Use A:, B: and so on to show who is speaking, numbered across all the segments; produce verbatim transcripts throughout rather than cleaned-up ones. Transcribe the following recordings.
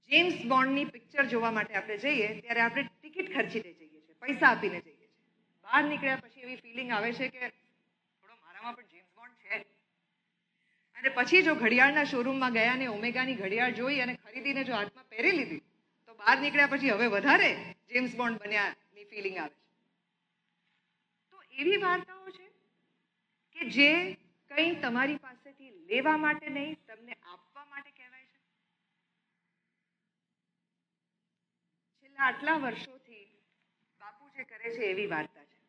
A: James બોન્ડની picture જોવા માટે આપણે જઈએ ત્યારે આપણે ટિકિટ ખર્ચીને જઈએ છીએ, પૈસા આપીને જઈએ છીએ. બહાર નીકળ્યા પછી એવી ફિલિંગ આવે છે કે થોડો મારામાં પણ જેમ્સ બોન્ડ છે. અને પછી જો ઘડિયાળના શોરૂમમાં ગયા અને ઓમેગાની ઘડિયાળ જોઈ અને ખરીદીને જો હાથમાં પહેરી લીધી તો બહાર નીકળ્યા પછી હવે વધારે જેમ્સ બોન્ડ બન્યાની ફિલિંગ આવે છે. તો એવી વાર્તાઓ છે કે જે કંઈ તમારી પાસેથી લેવા માટે નહીં, તમને આપવા માટે કહેવાય છે. છેલ્લા આટલા વર્ષોથી બાપુ જે કરે છે એવી વાર્તા છે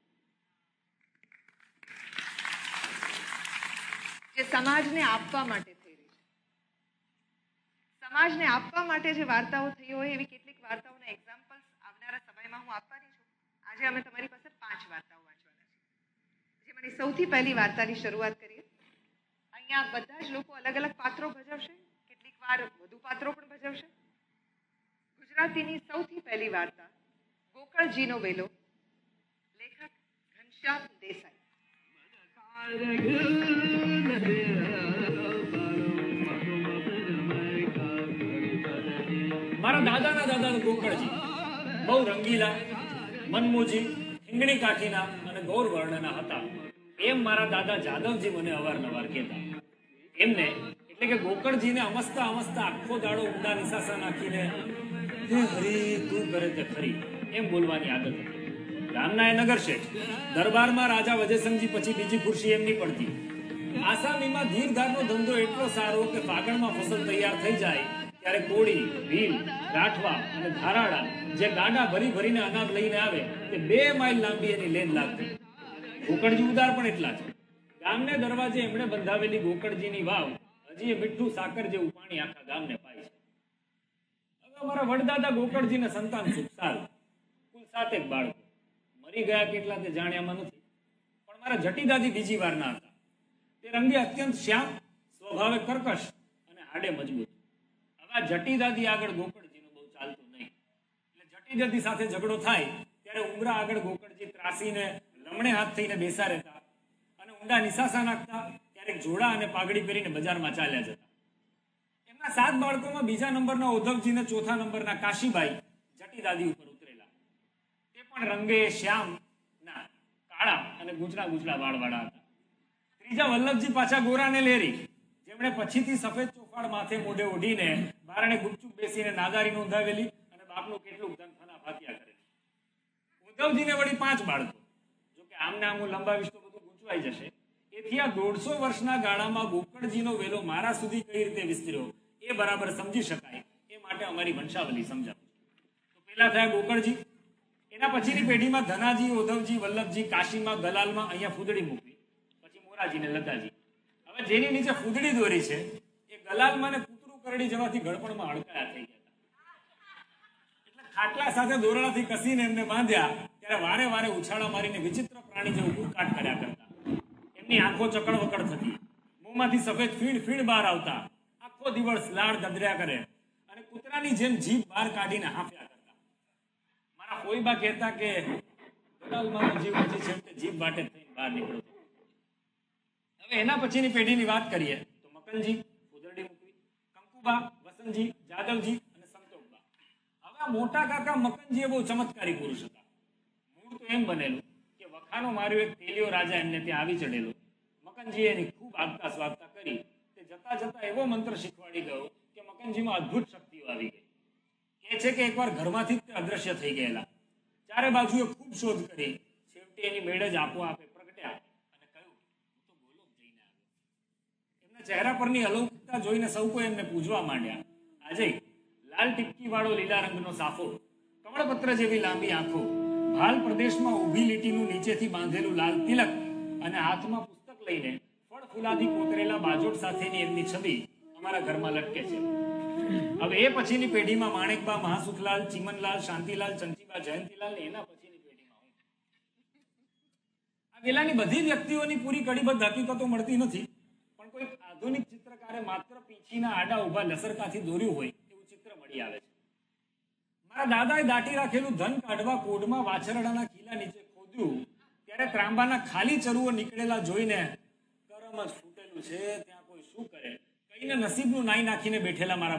A: જે સમાજને આપવા માટે થઈ રહી છે. સમાજને આપવા માટે જે વાર્તાઓ થઈ હોય એવી કેટલીક વાર્તાઓના એક્ઝામ્પલ્સ આવનારા સમયમાં હું આપવાની છું. આજે અમે તમારી પાસે પાંચ વાર્તાઓ વાંચવાના છીએ. જેમાંની સૌથી પહેલી વાર્તાની શરૂઆત કરીએ. અહીંયા બધા જ લોકો અલગ અલગ પાત્રો ભજવશે, કેટલીક વાર વધુ પાત્રો પણ ભજવશે. ગુજરાતીની સૌથી પહેલી વાર્તા ગોકળજીનો વેલો, લેખક ઘનશ્યામ દેસાઈ.
B: મારા દાદાના દાદા ગોકળજી બહુ રંગીલા, મનમોજી, ઠીંગણી કાઠીના અને ગૌર વર્ણના હતા એમ મારા દાદા જાદવજી મને અવારનવાર કહેતા. એમને એટલે કે ગોકળજીને અમસ્તા અમસ્તા આખો દાડો ઊંડા નિશાસા નાખીને હે હરી તું કરે તે ખરી એમ બોલવાની આદત હતી. ગામના એ નગર શેઠ, દરબારમાં રાજા વજયસંગજી પછી બીજી ખુરશી એમની પડતી. આસામીમાં ધીરધારનો ધંધો એટલો સારો કે ફાગણમાં ફસલ તૈયાર થઈ જાય ત્યારે કોળી, ભીલ, રાઠવા અને ધારાડા જે ગાડા ભરી ભરીને અનાજ લઈને આવે તે બે માઇલ લાંબી એની લેન લાગતી. ગોકળજી ઉદાર પણ એટલા છે. ગામને દરવાજે એમણે બંધાવેલી ગોકળજીની વાવ હજી એ મીઠું સાકર જેવું પાણી આખા ગામને પાય છે. હવે અમારા વડદાદા ગોકળજીને સંતાન સુખ સારું, કુલ સાતેક બાળકો. મરી ગયા કેટલા તે જાણ્યામાં નથી, પણ મારા જટીદાદી બીજી વાર ના હતા. તે રંગે અત્યંત શ્યામ, સ્વભાવે કર્કશ અને હાડે મજબૂત. હવે જટીદાદી આગળ ગોકળજીનું બહુ ચાલતું નહીં, એટલે જટીદાદી સાથે ઝઘડો થાય ત્યારે ઉમરા આગળ ગોકળજી ત્રાસીને લમણે હાથ થઈને બેસા રહેતા અને ઊંડા નિશાસા નાખતા. ક્યારેક જોડા અને પાઘડી પહેરીને બજારમાં ચાલ્યા જતા. એમના સાત બાળકોમાં બીજા નંબરના ઉદ્ધવજીને ચોથા નંબરના કાશીબાઈ જટીદાદી ઉપર ઉતરેલા. તે પણ રંગે શ્યામ ના કાળા અને ગુજરા ગુજરા વાળવાળા હતા. ત્રીજા વલ્લભજી પાછા ગોરા ને લેરી, જેમણે પછીથી સફેદ ચોફાડ માથે મોઢે ઓઢીને બારણે ગુપચુપ બેસીને નાદારી નોંધાવેલી અને બાપનું કેટલું ધન ફના ભાતિયા કરેલી. ઉદ્ધવજીને વળી પાંચ બાળકો. જોકે આમને આમ હું લંબાવીશ તો બધું ગૂંચવાઈ જશે. એથી આ દોઢસો વર્ષના ગાળામાં ગોકળજીનો વેલો મારા સુધી કઈ રીતે વિસ્તર્યો એ બરાબર સમજી શકાય એ માટે અમારી વંશાવલી સમજાવું. તો પેલા થયા ગોકળજી, એના પછીની પેઢીમાં ધનાજી, ઉદ્ધવજી, વલ્લભજી, કાશીમાં, ગલાલમાં અહીંયા ફૂદડી મૂકવી, પછી મોરાજી ને લતાજી. હવે જેની નીચે ફૂદડી દોરી છે એ ગલાલમાં ને કૂતરું કરડી જવાથી ગળપણમાં હડકાયા થઈ ગયા. એટલે ખાટલા સાથે દોરડાથી કસીને એમને બાંધ્યા ત્યારે વારે વારે ઉછાળા મારીને વિચિત્ર પ્રાણી જેવું કૂદકાટ કર્યા કરતા. એમની આંખો ચકડવકડ થતી, મોંમાંથી સફેદ ફીણ ફીણ બહાર આવતા, આખો દિવસ લાડ દદર્યા કરે અને કૂતરાની જેમ જીભ બહાર કાઢીને હાંફ્યા કરતા. મારા ફોઈબા કહેતા કે ગલાલમાં જીવ પછી છેવટે જીભ વાટે થઈને બહાર નીકળતો. હવે એના પછીની પેઢીની વાત કરીએ તો મકનજી, ફૂદરડી મૂકવી, કંકુબા, વસંતજી, જાદવજી અને સંતોકબા. હવે આ મોટા કાકા મકનજી એ બહુ ચમત્કારી પુરુષ હતા. મૂળ તો એમ બનેલું કે વખાનો માર્યો એક તેલિયો રાજા એમને ત્યાં આવી ચડેલો. મકનજી એની ખૂબ આગતા સ્વાગતા કરી. તે જતા જતા એવો મંત્ર શીખવાડી ગયો કે મકનજીમાં અદ્ભુત શક્તિઓ આવી ગઈ. કહે છે કે એકવાર ઘરમાંથી જ તે અદ્રશ્ય થઈ ગયેલા. ચારે બાજુએ ખૂબ શોધ કરી, છેવટે એની મેળ જ આપોઆપે પ્રગટ્યા અને કહ્યું હું તો ગોલોક જઈને આવ્યો. એમના ચહેરા પરની અલૌકિકતા જોઈને સૌ કોઈ એમને પૂજવા માંડ્યા. આજે લાલ ટીપકી વાળો લીલા રંગનો સાફો, કમળપત્ર જેવી લાંબી આંખો, ભાલ પ્રદેશમાં ઊભી લીટીનું નીચેથી બાંધેલું લાલ તિલક અને હાથમાં પુસ્તક લઈને ફળ ફૂલાથી કોતરેલા બાજોટ સાથેની એમની છબી અમારા ઘરમાં લટકે છે. હવે એ પછીની પેઢીમાં માણેકબા, મહાસુખલાલ, ચીમનલાલ, શાંતિલાલ, ચંચીબા, જયંતીલાલ ને એના પછીની પેઢીમાં હું. આ વેલાની બધી વ્યક્તિઓની પૂરી કડીબદ્ધ હકીકતો મળતી નથી, પણ કોઈ આધુનિક ચિત્રકારે માત્ર પીંછીના આડા ઉભા લસરકાથી દોર્યું હોય એવું ચિત્ર મળી આવે છે. મારા દાદાએ દાટી રાખેલું ધન કાઢવા કોડમાં વાછરડાના ખીલા નીચે ખોદ્યું ત્યારે ત્રાંબાના ખાલી ચરુઓ નીકળેલા જોઈને કરમ જ ફૂટેલું છે ત્યાં કોઈ શું કરે કહીને નસીબનું નાઈ નાખીને બેઠેલા મારા